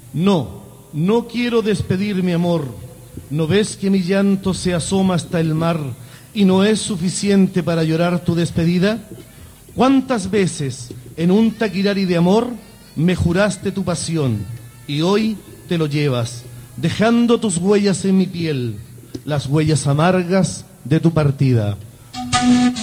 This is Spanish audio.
No, no quiero despedirme, amor. ¿No ves que mi llanto se asoma hasta el mar y no es suficiente para llorar tu despedida? ¿Cuántas veces en un taquirari de amor me juraste tu pasión y hoy te lo llevas, dejando tus huellas en mi piel, las huellas amargas de tu partida?